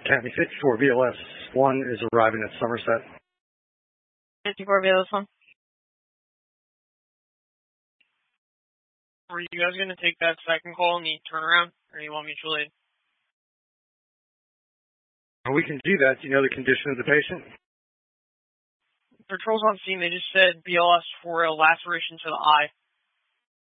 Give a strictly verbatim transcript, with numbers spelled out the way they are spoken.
Academy fifty-four V L S one is arriving at Somerset. fifty-four V L S one. Are you guys going to take that second call and need turnaround, or do you want mutual aid? We can do that. Do you know the condition of the patient? Patrol's on scene. They just said B L S for a laceration to the eye.